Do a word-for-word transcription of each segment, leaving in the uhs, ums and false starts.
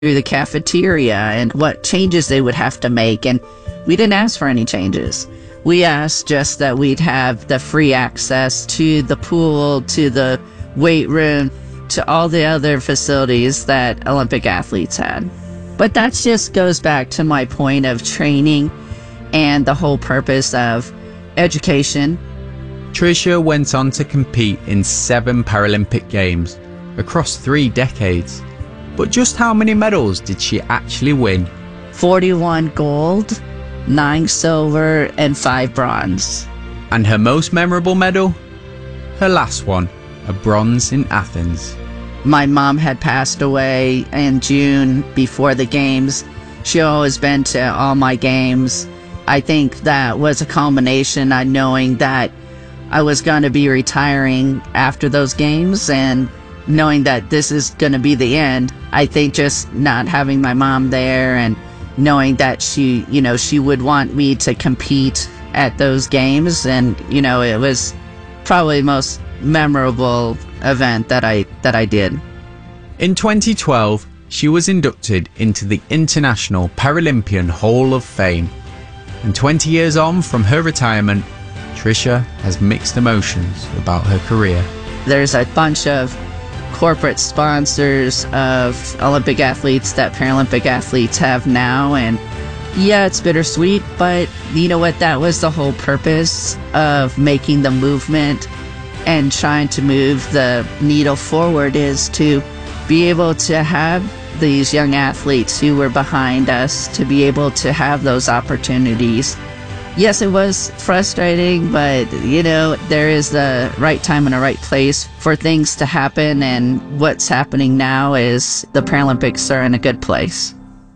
through the cafeteria and what changes they would have to make. And we didn't ask for any changes. We asked just that we'd have the free access to the pool, to the weight room, to all the other facilities that Olympic athletes had. But that just goes back to my point of training and the whole purpose of education. Tricia went on to compete in seven Paralympic Games across three decades. But just how many medals did she actually win? forty-one gold, nine silver, and five bronze. And her most memorable medal? Her last one, a bronze in Athens. My mom had passed away in June before the games. She always been to all my games. I think that was a culmination of knowing that I was going to be retiring after those games and knowing that this is going to be the end. I think just not having my mom there and knowing that she, you know, she would want me to compete at those games. And, you know, it was probably the most memorable event that I, that I did. In twenty twelve, she was inducted into the International Paralympian Hall of Fame. And twenty years on from her retirement, Tricia has mixed emotions about her career. There's a bunch of corporate sponsors of Olympic athletes that Paralympic athletes have now, and yeah, it's bittersweet, but you know what? That was the whole purpose of making the movement and trying to move the needle forward, is to be able to have these young athletes who were behind us to be able to have those opportunities. Yes, it was frustrating, but, you know, there is the right time and a right place for things to happen, and what's happening now is the Paralympics are in a good place.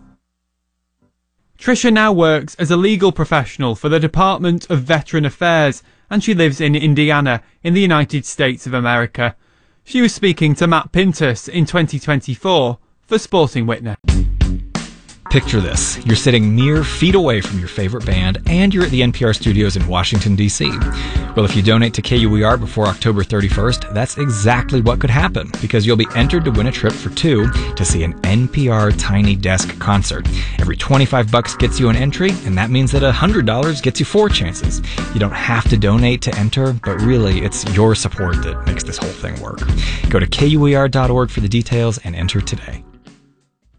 Tricia now works as a legal professional for the Department of Veteran Affairs, and she lives in Indiana in the United States of America. She was speaking to Matt Pintus in twenty twenty-four for Sporting Witness. Picture this. You're sitting mere feet away from your favorite band, and you're at the N P R studios in Washington, D C Well, if you donate to K U E R before October thirty-first, that's exactly what could happen, because you'll be entered to win a trip for two to see an N P R Tiny Desk concert. Every twenty-five bucks gets you an entry, and that means that one hundred dollars gets you four chances. You don't have to donate to enter, but really, it's your support that makes this whole thing work. Go to K U E R dot org for the details and enter today.